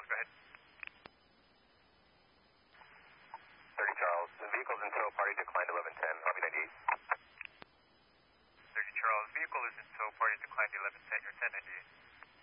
Charles, go ahead. 30 Charles, the vehicle's in tow, party declined 1110, RV 98. 30 Charles, vehicle is in tow, party declined 1110, you're 1098.